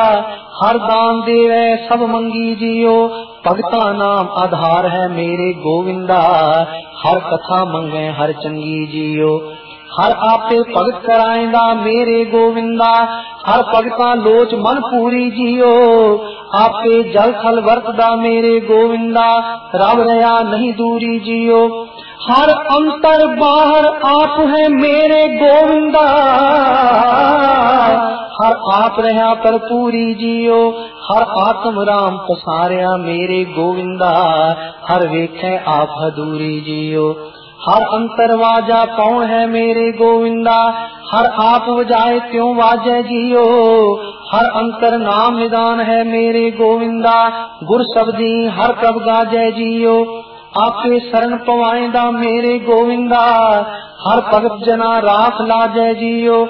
हर दान देवे सब मंगी जियो। भगता नाम आधार है मेरे गोविंदा, हर कथा मंगे हर चंगी जियो। हर आपे भगत कराएंदा मेरे गोविंदा, हर भगता लोच मन पूरी जियो। आपे जल थल वरतदा मेरे गोविंदा, रब रया नहीं दूरी जियो। हर अंतर बाहर आप है मेरे गोविंदा, हर आप रहा पर पूरी जियो। हर आत्म राम पसारिया मेरे गोविंदा, हर वेखे आप हदूरी जियो। हर अंतर वाजा कौन है मेरे गोविंदा, हर आप वजाए त्यों वाजे जियो। हर अंतर नाम निदान है मेरे गोविंदा, गुर शब्दी हर प्रभ गाजे जियो। आपे शरण पवाएंदा मेरे गोविंदा, हर भगत जना राख लाजे जियो।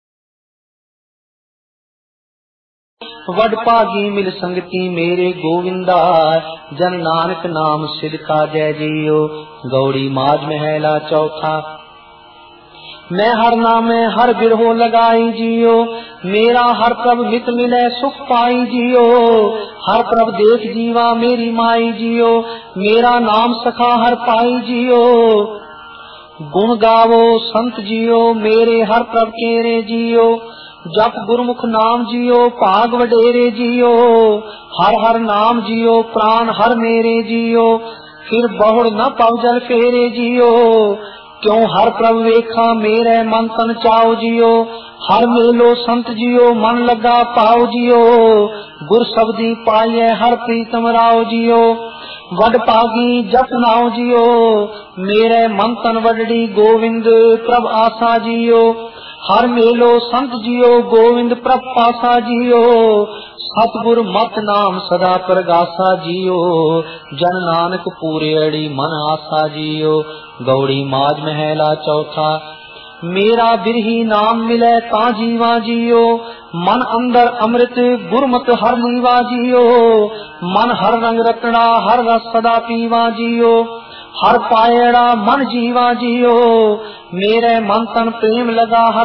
वड भागी मिल संगति मेरे गोविंदा, जन नानक नाम सिद्ध का जय जियो। गौड़ी माज महला चौथा। मैं हर नामे हर बिरहो लगाई जियो, मेरा हर प्रभ मित मिले सुख पाई जियो। हर प्रभ देख जीवा मेरी माई जियो, मेरा नाम सखा हर पाई जियो। गुण गावो संत जियो मेरे हर प्रभ केरे जियो। जप गुरमुख नाम जियो भाग वडेरे जियो। हर हर नाम जियो प्राण हर मेरे जियो। फिर बहुड़ न पव जल फेरे जियो, क्यों हर प्रभ वेखा मेरे मन तन चाओ जियो। हर मेलो संत जियो मन लगा पाओ जियो। गुर शब्दी पाइए हर प्रीतम राव जियो। वड पागी जप नाओ जियो, मेरे मन तन वडड़ी गोविंद प्रभ आसा जियो। हर मेलो संत जियो गोविंद प्रभ पासा जियो। सतगुर मत नाम सदा प्रगासा जियो। जन नानक पूरे अड़ी मन आसा जियो। गौड़ी माज महला चौथा। मेरा बिरही नाम मिले ता जीवा जियो। मन अंदर अमृत गुरमत हर लीवा जियो। मन हर रंग रतना हर रस सदा पीवा जियो। हर पायड़ा मन जीवा जियो। मेरे मन तन प्रेम लगा हर